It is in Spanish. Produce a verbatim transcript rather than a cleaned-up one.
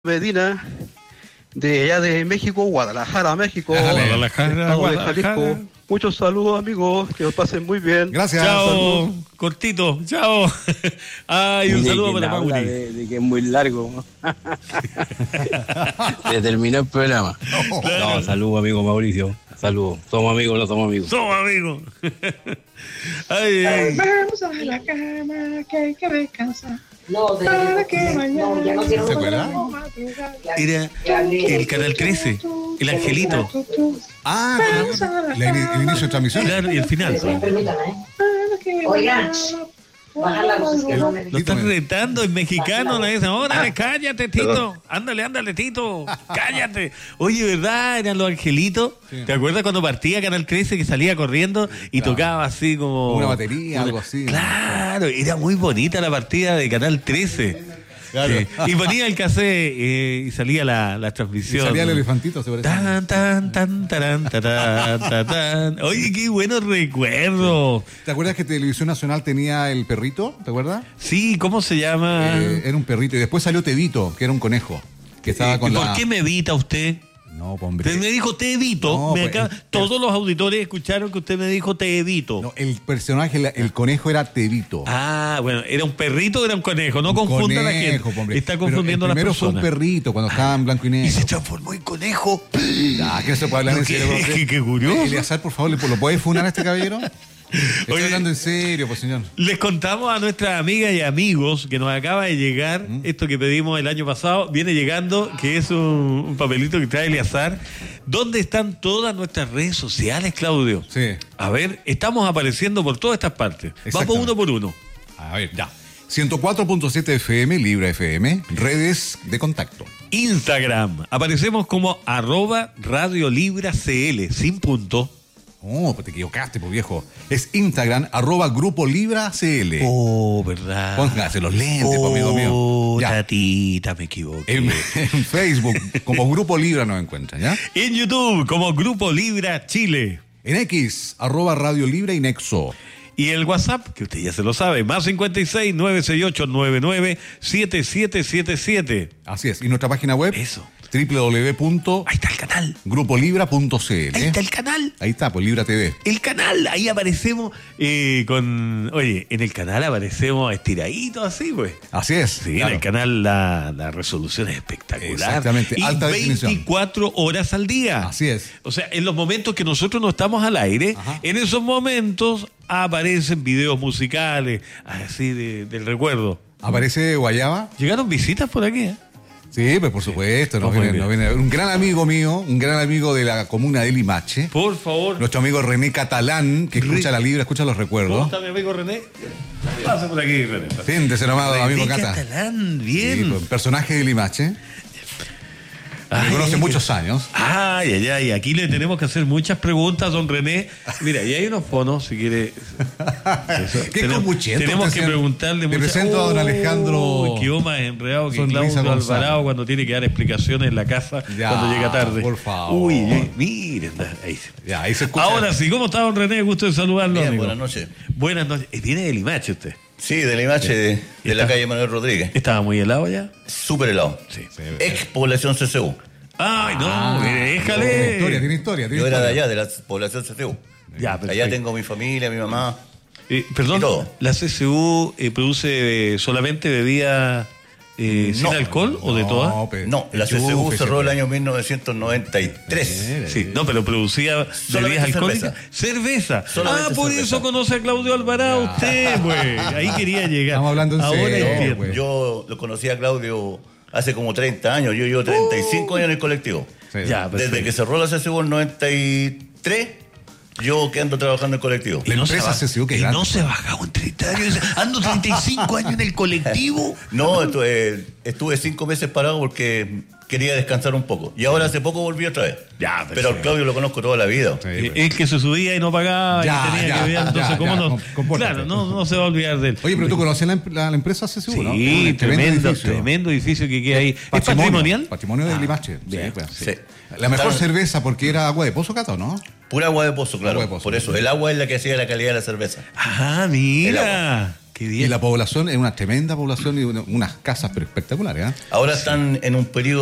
Medina, de allá de México, Guadalajara, México, Guadalajara, Guadalajara. de Jalisco. Muchos saludos, amigos, que los pasen muy bien. Gracias. Chao, saludos. Cortito, chao. Ay, un Mire saludo para Mauri. De, de que es muy largo. Se terminó el programa. No, claro. No, saludos, amigo Mauricio. Saludos. Somos amigos, no somos amigos. Somos amigos. Ay, ay. Vamos a la cama, que hay que descansar. No, de, para que mañana no, ya no quiero. ¿Se acuerdan? Era el Canal trece, el Angelito. Ah, claro. La, el inicio de transmisión. Claro, y el final. Sí, permítame, ¿eh? Oigan, bajar la música. No me... Lo están retando en mexicano, le dicen, órale, cállate, Tito. Ándale, ándale, Tito. Cállate. Oye, ¿verdad? Eran los angelitos. Sí. ¿Te acuerdas cuando partía Canal trece que salía corriendo y claro, tocaba así como... una batería, una... algo así. Claro, era muy bonita la partida de Canal trece. Claro. Sí. Y ponía el cassette eh, y salía la, la transmisión. Y salía el elefantito, se parece. Tan, tan, tan, taran, taran, taran, tan. Oye, qué buenos recuerdos. ¿Te acuerdas que Televisión Nacional tenía el perrito? ¿Te acuerdas? Sí, ¿cómo se llama? Eh, era un perrito. Y después salió Tevito, que era un conejo. Que estaba con ¿Y por la... qué me evita usted? No, hombre. Me dijo te evito. No, me pues, acaba... el... Todos los auditores escucharon que usted me dijo te evito. No, el personaje, el, el conejo era Tevito. Ah, bueno, ¿era un perrito o era un conejo? No confunda a la gente. Hombre. Está confundiendo a la persona. Primero fue un perrito cuando estaba en blanco y negro. Y se transformó en conejo. Ah, que no se puede hablar en serio. ¿Qué, qué curioso? Eleazar, por favor, ¿lo puede funar a este caballero? Estoy Oye, hablando en serio, pues señor. Les contamos a nuestras amigas y amigos que nos acaba de llegar ¿Mm? esto que pedimos el año pasado. Viene llegando, que es un, un papelito que trae Eleazar. ¿Dónde están todas nuestras redes sociales, Claudio? Sí. A ver, estamos apareciendo por todas estas partes. Vamos uno por uno. A ver, ya. ciento cuatro punto siete F M, Libra F M, redes de contacto. Instagram, aparecemos como arroba Radio Libra C L, sin punto. Oh, pues te equivocaste, pues viejo. Es Instagram, arroba Grupo Libra C L. Oh, verdad. Póngase los lentes, oh, pues, amigo mío. Ya. Tatita, me equivoqué. En, en Facebook, como Grupo Libra nos encuentran, ¿ya? En YouTube, como Grupo Libra Chile. En X, arroba Radio Libra y Nexo. Y el WhatsApp, que usted ya se lo sabe, más cincuenta y seis, nueve seis ocho, nueve nueve, siete siete siete siete. Así es. ¿Y nuestra página web? Eso. doble u doble u doble u punto ahí está el canal grupo libra punto c l. Ahí está el canal. Ahí está, pues Libra T V. El canal, ahí aparecemos eh, con... Oye, en el canal aparecemos estiraditos así, pues. Así es. Sí, claro. en el canal la, la resolución es espectacular. Exactamente, y alta definición. veinticuatro horas al día. Así es. O sea, en los momentos que nosotros no estamos al aire, ajá, en esos momentos aparecen videos musicales, así de, del recuerdo. ¿Aparece Guayaba? Llegaron visitas por aquí, ¿eh? Sí, pues por supuesto, nos viene, nos viene un gran amigo mío, un gran amigo de la comuna de Limache. Por favor. Nuestro amigo René Catalán, que escucha Re... la Libra, escucha los recuerdos. ¿Cómo está mi amigo René? Pasa por aquí, René. Siéntese nomás, René amigo Cata. Catalán, bien. Sí, pues, personaje de Limache. Me conoce muchos años. Ay, ay, ay. Aquí le tenemos que hacer muchas preguntas, don René. Mira, y hay unos fonos, si quiere. Eso. Qué tenemos, tenemos que preguntarle muchas. Le presento oh, a don Alejandro. Qué más enredado que Claudio Alvarado cuando tiene que dar explicaciones en la casa ya, cuando llega tarde. Por favor. Uy, uy miren. Ahí, ya, ahí se escucha. Ahora sí, ¿cómo está don René? Gusto de saludarlo. Bien, buenas noches. Buenas noches. ¿Viene de Limache usted? Sí, de Limache, de, de la calle Manuel Rodríguez. ¿Estaba muy helado ya? Súper helado. Sí. Ex población C C U. Ay, no, ah, déjale. Tiene historia, tiene historia. Tiene Yo historia. era de allá, de la población C C U. Ya, allá tengo mi familia, mi mamá. Eh, perdón, ¿la C C U eh, produce eh, solamente bebida eh, sin no, alcohol o de todas? Pero, no, la C C U cerró el año mil novecientos noventa y tres. Sí, no, pero producía bebidas alcohólicas. Cerveza. cerveza. Ah, por cerveza. Eso conoce a Claudio Alvarado ya. Usted, güey. Ahí quería llegar. Estamos hablando en Ahora serio. No, yo lo conocí a Claudio hace como treinta años. Yo llevo treinta y cinco uh. años en el colectivo. Sí, ya, desde que cerró la C C U en noventa y tres, yo que ando trabajando en el colectivo. La no empresa C C U que y no se bajaba en treinta años. Ando treinta y cinco años en el colectivo. No, estuve, estuve cinco meses parado porque quería descansar un poco. Y ahora hace poco volví otra vez. Ya, pero al Claudio lo conozco toda la vida. Sí, es pues. que se subía y no pagaba ya, y tenía ya, que ver. Entonces, ya, ¿cómo ya, no? Compórtate. Claro, no, no se va a olvidar de él. Oye, pero tú conoces la, la, la empresa C C U, sí, ¿no? Sí, tremendo edificio. tremendo edificio que queda ahí. Patrimonio, ¿Es patrimonial? Patrimonio de ah, Limache. Bien, sí, pues, sí. Sí. La mejor claro. cerveza porque era agua de pozo, Cato, ¿no? Pura agua de pozo, claro. De pozo, por eso, sí. el agua es la que hacía la calidad de la cerveza. Ah, mira. Qué bien. Y la población es una tremenda población y una- unas casas pero espectaculares. ¿eh? Ahora están en un periodo